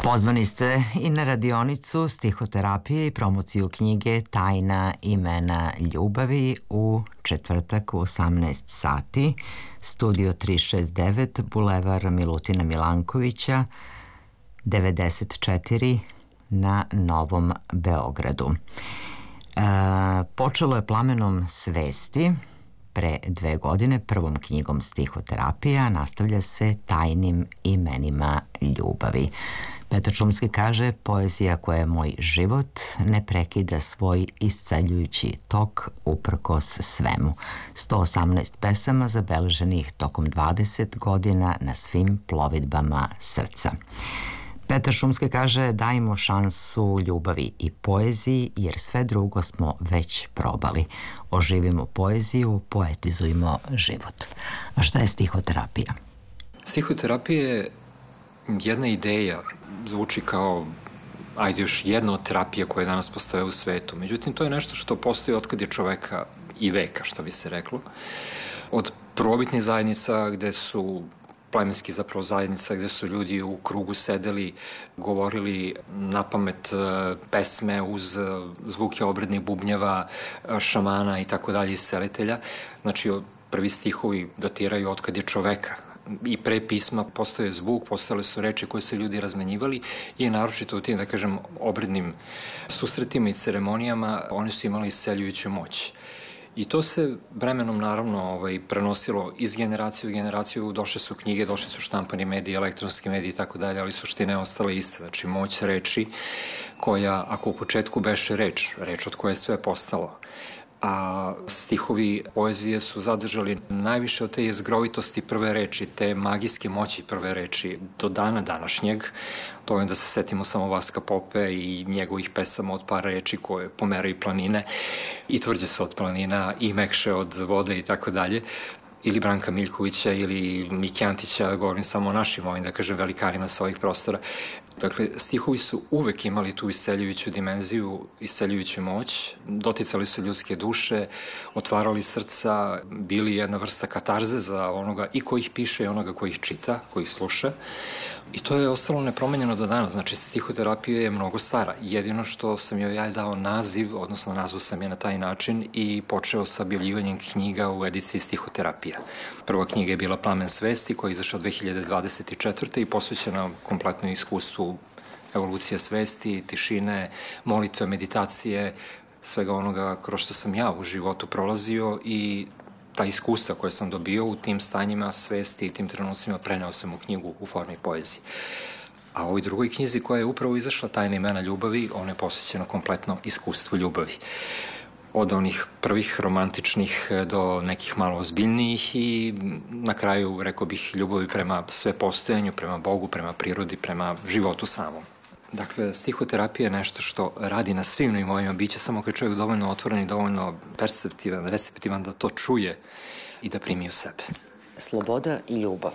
Pozvani ste i na radionicu stihoterapije i promociju knjige Tajna imena ljubavi u četvrtak u 18 sati, studio 369, Bulevar Milutina Milankovića, 94 na Novom Beogradu. Počelo je Plamenom svesti pre 2 godine, prvom knjigom stihoterapija, nastavlja se Tajnim imenima ljubavi. Petar Šumski kaže, poezija koja je moj život ne prekida svoj isceljujući tok uprkos svemu. 118 pesama zabeleženih tokom 20 godina na svim plovidbama srca. Petar Šumski kaže, dajmo šansu ljubavi i poeziji, jer sve drugo smo već probali. Oživimo poeziju, poetizujmo život. A šta je stihoterapija? Stihoterapija je jedna ideja, zvuči kao još jedna od terapija koje danas postoje u svetu. Međutim, to je nešto što postoji otkad je čoveka i veka, što bi se reklo. Od prvobitnih zajednica gde su plemenski zapravo zajednica gde su ljudi u krugu sedeli, govorili napamet pesme uz zvuke obrednih bubnjeva, šamana i tako dalje, iscelitelja. Znači, prvi stihovi datiraju otkad je čoveka. I pre pisma postoje zvuk, postojale su reči koje su ljudi razmenjivali i naročito u tim, da kažem, obrednim susretima i ceremonijama oni su imali isceljujuću moć. I to se vremenom naravno prenosilo iz generacije u generaciju, došle su knjige, došle su štampani mediji, elektronski mediji i tako dalje, ali suština je ostala ista. Znači, moć reči koja, ako u početku beše reč od koje je sve postalo, a stihovi poezije su zadržali najviše od te jezgrovitosti prve reči, te magijske moći prve reči do dana današnjeg. To je da se setimo samo Vaska Pope i njegovih pesama od par reči koje pomeraju planine i tvrđe se od planina i mekše od vode i tako dalje. Ili Branka Miljkovića ili Miki Antića, govorim samo o našim ovim, da kažem, velikanima sa ovih prostora. Dakle, stihovi su uvek imali tu isceljujuću dimenziju, isceljujuću moć, doticali su ljudske duše, otvarali srca, bili jedna vrsta katarze za onoga i ko ih piše i onoga ko ih čita, ko ih sluša. I to je ostalo nepromenjeno do danas. Znači, stihoterapija je mnogo stara. Jedino što sam joj ja dao naziv, odnosno nazvao sam je na taj način i počeo sa objavljivanjem knjiga u ediciji stihoterapija. Prva knjiga je bila Plamen svesti, koja je izašla 2024. i posvećena kompletno iskustvu evolucije svesti, tišine, molitve, meditacije, svega onoga kroz što sam ja u životu prolazio i ta iskustva koje sam dobio u tim stanjima svesti i tim trenucima preneo sam u knjigu u formi poezije. A u ovoj drugoj knjizi koja je upravo izašla, Tajna imena ljubavi, ona je posvećena kompletno iskustvu ljubavi. Od onih prvih romantičnih do nekih malo ozbiljnijih i na kraju, rekao bih, ljubavi prema sve postojanju, prema Bogu, prema prirodi, prema životu samom. Dakle, stihoterapija je nešto što radi na svim nivoima bića, samo kad je čovjek dovoljno otvoren i dovoljno perceptivan, receptivan da to čuje i da primi u sebe. Sloboda i ljubav.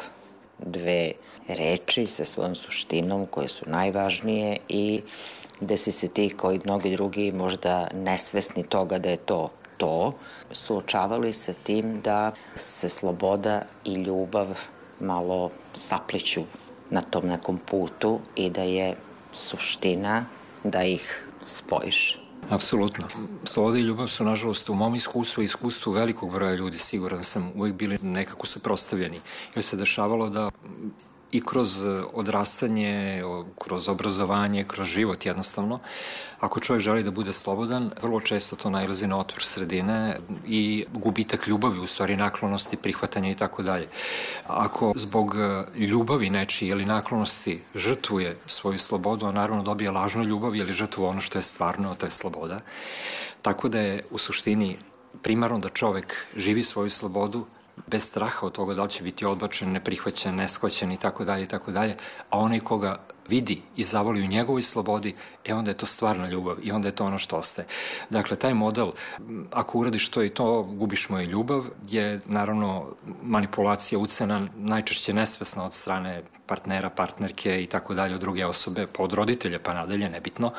2 reči sa svojom suštinom koje su najvažnije i gde si se ti koji mnogi drugi možda nesvesni toga da je to, suočavali sa tim da se sloboda i ljubav malo sapliću na tom nekom putu i da je suština da ih spojiš. Apsolutno. Sloboda i ljubav su, nažalost, u mom iskustvu i iskustvu velikog broja ljudi, siguran sam, uvijek bili nekako suprotstavljeni. Jer se dešavalo da i kroz odrastanje, kroz obrazovanje, kroz život jednostavno, ako čovjek želi da bude slobodan, vrlo često to nailazi na otvor sredine i gubitak ljubavi, u stvari naklonosti, prihvatanja i tako dalje. Ako zbog ljubavi nečiji ili naklonosti žrtvuje svoju slobodu, a naravno dobije lažnu ljubav ili žrtvu ono što je stvarno, to je sloboda. Tako da je u suštini primarno da čovek živi svoju slobodu bez straha od toga da li će biti odbačen, neprihvaćen, neshvaćen i tako dalje, a onaj koga vidi i zavoli u njegovoj slobodi, onda je to stvarna ljubav i onda je to ono što ostaje. Dakle, taj model, ako uradiš to i to, gubiš moju ljubav, je naravno manipulacija, ucena, najčešće nesvesna od strane partnera, partnerke i tako dalje, od druge osobe, pa od roditelja pa nadalje, nebitno.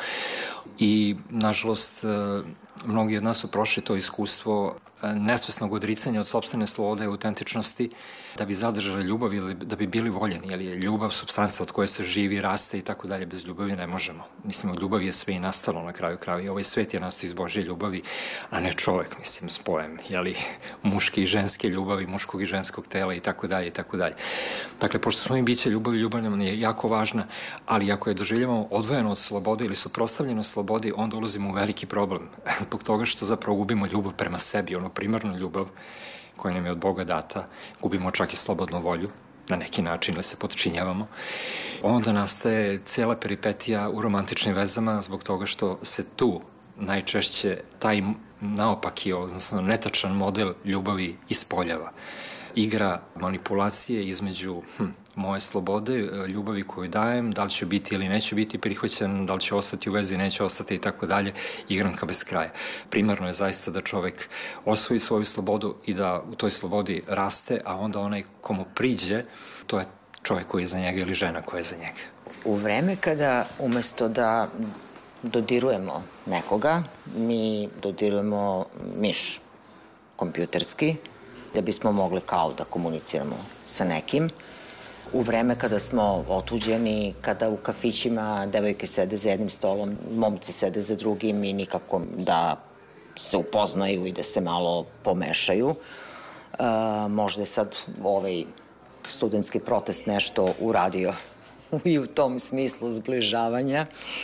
I, nažalost, mnogi od nas su prošli to iskustvo nesvesnog odricanja od sopstvene slobode i autentičnosti da bi zadržali ljubav ili da bi bili voljeni, jer je ljubav supstanca od koje se živi, raste i tako dalje, bez ljubavi ne možemo. Mislim, od ljubavi je sve i nastalo na kraju krava i ovaj svet je nastao iz Božje ljubavi, a ne čovek, mislim, spojem, jeli, muške i ženske ljubavi, muškog i ženskog tela i tako dalje i tako dalje. Dakle, pošto smo mi biće ljubavi, ljubav nam je jako važna, ali ako je doživljavamo odvojeno od slobode ili suprotstavljeno slobodi, onda ulazimo u veliki problem. Zbog toga što zapravo gubimo ljubav prema sebi, ono primarnu ljubav koja nam je od Boga data, gubimo čak i slobodnu volju, na neki način, ili se podčinjavamo. Onda nastaje cela peripetija u romantičnim vezama zbog toga što se tu najčešće taj naopaki, odnosno netačan model ljubavi ispoljava. Igra manipulacije između moje slobode, ljubavi koju dajem, da li ću biti ili neću biti prihvaćen, da li ću ostati u vezi, neću ostati i tako dalje, igranka bez kraja. Primarno je zaista da čovek osvoji svoju slobodu i da u toj slobodi raste, a onda onaj komu priđe, to je čovek koji je za njega ili žena koja je za njega. U vreme kada umesto da dodirujemo nekoga, mi dodirujemo miš kompjuterski, da bismo mogli kao da komuniciramo sa nekim. U vreme kada smo otuđeni, kada u kafićima devojke sede za jednim stolom, momci sede za drugim i nikako da se upoznaju i da se malo pomešaju. Možda je sad ovaj studentski protest nešto uradio i u tom smislu zbližavanja.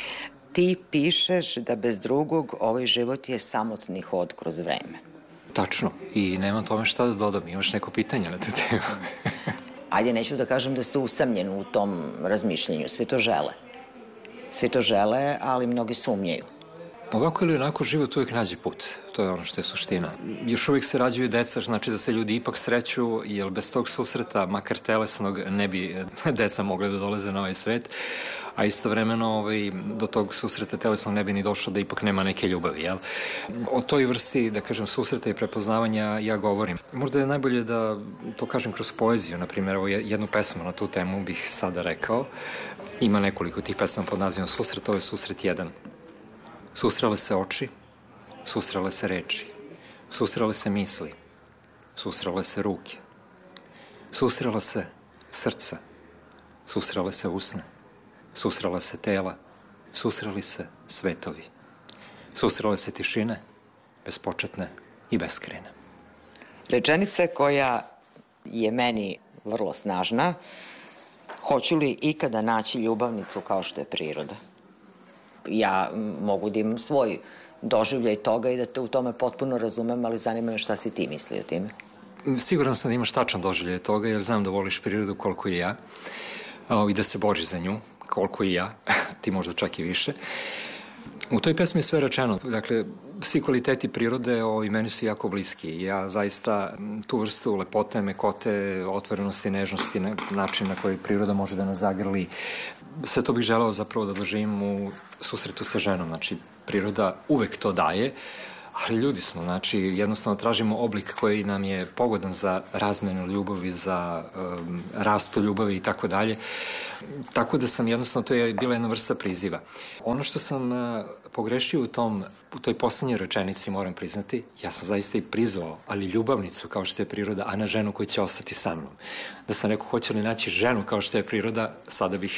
Ti pišeš da bez drugog ovaj život je samotni hod kroz vreme. Tačno. I nemam tome šta da dodam. Imaš neko pitanje na tu temu? Ajde, neću da kažem da se usamljen u tom razmišljenju. Svi to žele. Svi to žele, ali mnogi sumnjaju. Ovako ili onako život uvijek nađe put. To je ono što je suština. Još uvijek se rađuju deca, znači da se ljudi ipak sreću, jer bez tog susreta, makar telesnog, ne bi deca mogle da dolaze na ovaj svet, a istovremeno do tog susreta telesnog ne bi ni došlo da ipak nema neke ljubavi, jel? O toj vrsti, da kažem, susreta i prepoznavanja ja govorim. Možda je najbolje da to kažem kroz poeziju, na primjer, evo jednu pesmu na tu temu bih sada rekao. Ima nekoliko tih pesama pod nazivom Susret, ovo je Susret 1. Susrele se oči, susrele se reči, susrele se misli, susrele se ruke, susrele se srca, susrele se usne, susrele se tela, susreli se svetovi, susrele se tišine, bespočetne i beskrajne. Rečenica koja je meni vrlo snažna, hoću li ikada naći ljubavnicu kao što je priroda? Ja mogu da imam svoj doživljaj toga i da te u tome potpuno razumem, ali zanima me šta si ti mislio o time. Siguran sam da imaš tačan doživljaj toga, jer znam da voliš prirodu koliko i ja i da se boriš za nju koliko i ja, ti možda čak i više. U toj pesmi je sve rečeno. Dakle, svi kvaliteti prirode meni su jako bliski. Ja zaista tu vrstu lepote, mekote, otvorenosti, nežnosti, način na koji priroda može da nas zagrli, sve to bih želeo zapravo da doživim u susretu sa ženom. Znači, priroda uvek to daje, ali ljudi smo, znači, jednostavno tražimo oblik koji nam je pogodan za razmenu ljubavi, za rastu ljubavi i tako dalje. Tako da sam jednostavno, to je bila jedna vrsta priziva. Ono što sam pogrešio u toj poslednjoj rečenici, moram priznati, ja sam zaista i prizvao, ali ljubavnicu kao što je priroda, a na ženu koja će ostati sa mnom. Da sam rekao, hoće li naći ženu kao što je priroda, sada bih